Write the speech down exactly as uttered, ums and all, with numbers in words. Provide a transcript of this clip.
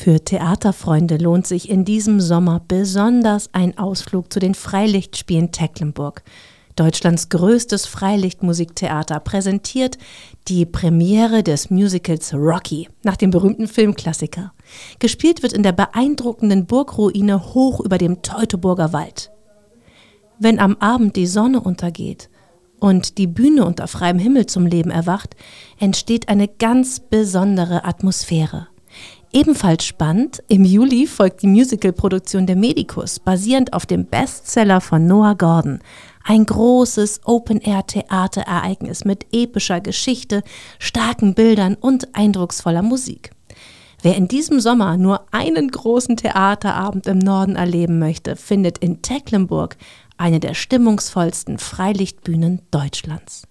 Für Theaterfreunde lohnt sich in diesem Sommer besonders ein Ausflug zu den Freilichtspielen Tecklenburg. Deutschlands größtes Freilichtmusiktheater präsentiert die Premiere des Musicals Rocky nach dem berühmten Filmklassiker. Gespielt wird in der beeindruckenden Burgruine hoch über dem Teutoburger Wald. Wenn am Abend die Sonne untergeht und die Bühne unter freiem Himmel zum Leben erwacht, entsteht eine ganz besondere Atmosphäre. Ebenfalls spannend, im Juli folgt die Musicalproduktion der Medicus, basierend auf dem Bestseller von Noah Gordon. Ein großes Open-Air-Theaterereignis mit epischer Geschichte, starken Bildern und eindrucksvoller Musik. Wer in diesem Sommer nur einen großen Theaterabend im Norden erleben möchte, findet in Tecklenburg eine der stimmungsvollsten Freilichtbühnen Deutschlands.